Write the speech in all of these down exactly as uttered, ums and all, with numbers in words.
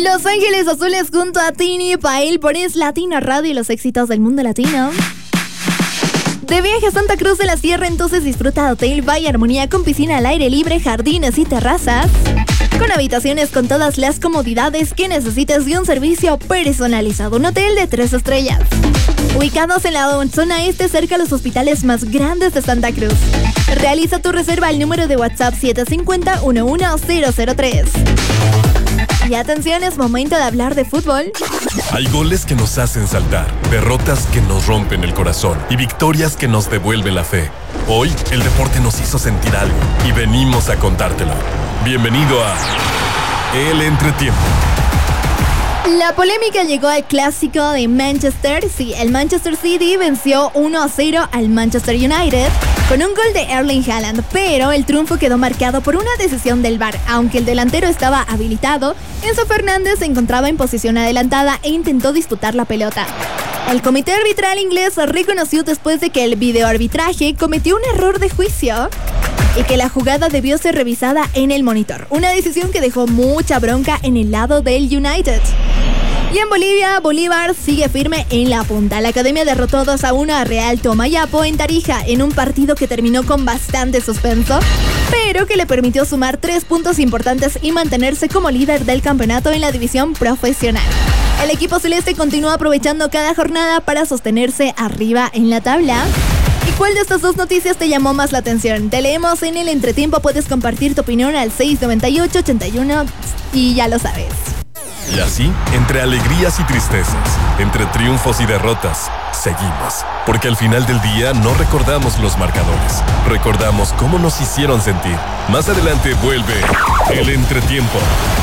Los Ángeles Azules junto a Tini Pael por Es Latina Radio y los éxitos del mundo latino. De viaje a Santa Cruz de la Sierra, entonces disfruta de Hotel Valle Armonía con piscina al aire libre, jardines y terrazas. Con habitaciones con todas las comodidades que necesites y un servicio personalizado. Un hotel de tres estrellas. Ubicados en la zona este, cerca de los hospitales más grandes de Santa Cruz. Realiza tu reserva al número de WhatsApp siete cinco cero, uno uno cero cero tres. Y atención, es momento de hablar de fútbol. Hay goles que nos hacen saltar, derrotas que nos rompen el corazón y victorias que nos devuelven la fe. Hoy, el deporte nos hizo sentir algo y venimos a contártelo. Bienvenido a El Entretiempo. La polémica llegó al clásico de Manchester. Sí, el Manchester City venció uno a cero al Manchester United con un gol de Erling Haaland, pero el triunfo quedó marcado por una decisión del V A R. Aunque el delantero estaba habilitado, Enzo Fernández se encontraba en posición adelantada e intentó disputar la pelota. El comité arbitral inglés reconoció después de que el videoarbitraje cometió un error de juicio y que la jugada debió ser revisada en el monitor. Una decisión que dejó mucha bronca en el lado del United. Y en Bolivia, Bolívar sigue firme en la punta. La academia derrotó dos a uno a Real Tomayapo en Tarija en un partido que terminó con bastante suspenso, pero que le permitió sumar tres puntos importantes y mantenerse como líder del campeonato en la división profesional. El equipo celeste continúa aprovechando cada jornada para sostenerse arriba en la tabla. ¿Y cuál de estas dos noticias te llamó más la atención? Te leemos en el entretiempo. Puedes compartir tu opinión al seis nueve ocho, ochenta y uno y ya lo sabes. Y así, entre alegrías y tristezas, entre triunfos y derrotas, seguimos. Porque al final del día no recordamos los marcadores, recordamos cómo nos hicieron sentir. Más adelante vuelve El Entretiempo.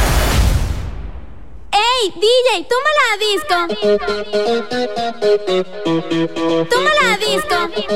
¡Ey, D J! ¡Tómala a disco! ¡Tómala a disco!